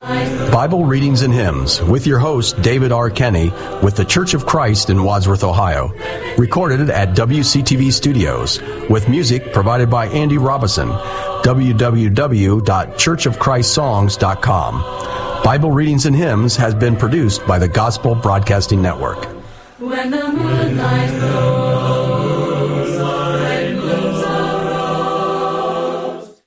Bible Readings and Hymns with your host, David R. Kenny, with the Church of Christ in Wadsworth, Ohio. Recorded at WCTV Studios, with music provided by Andy Robison. www.churchofchristssongs.com. Bible Readings and Hymns has been produced by the Gospel Broadcasting Network. When the moonlight glows, red blooms a rose.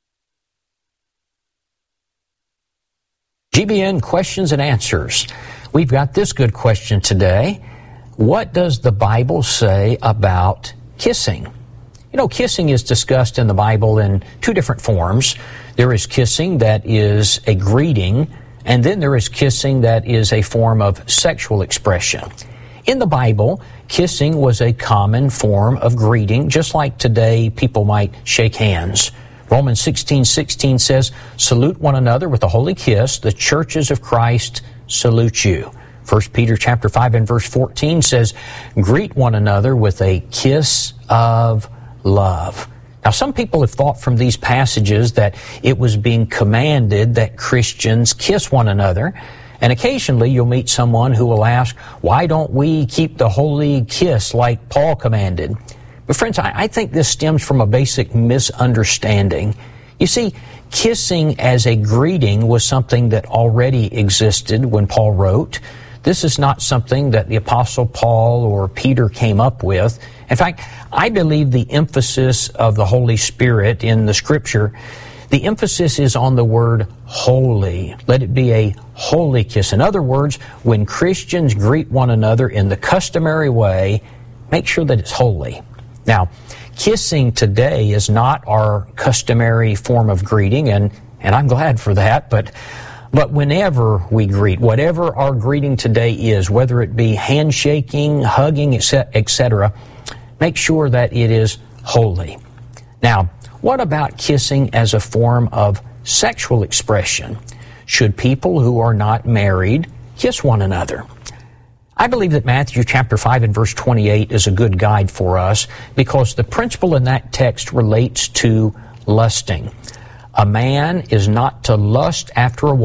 GBN Questions and Answers. We've got this good question today. What does the Bible say about kissing? You know, kissing is discussed in the Bible in two different forms. There is kissing that is a greeting, and then there is kissing that is a form of sexual expression. In the Bible, kissing was a common form of greeting, just like today people might shake hands. Romans 16:16 says, "Salute one another with a holy kiss. The churches of Christ salute you." 1 Peter chapter 5 and verse 14 says, "Greet one another with a kiss of love." Now, some people have thought from these passages that it was being commanded that Christians kiss one another. And occasionally you'll meet someone who will ask, why don't we keep the holy kiss like Paul commanded? But friends, I think this stems from a basic misunderstanding. You see, kissing as a greeting was something that already existed when Paul wrote. This is not something that the Apostle Paul or Peter came up with. In fact, I believe the emphasis of the Holy Spirit in the Scripture, the emphasis is on the word holy. Let it be a holy kiss. In other words, when Christians greet one another in the customary way, make sure that it's holy. Now, kissing today is not our customary form of greeting, and I'm glad for that, but whenever we greet, whatever our greeting today is, whether it be handshaking, hugging, etc., make sure that it is holy. Now, what about kissing as a form of sexual expression? Should people who are not married kiss one another? I believe that Matthew chapter 5 and verse 28 is a good guide for us because the principle in that text relates to lusting. A man is not to lust after a woman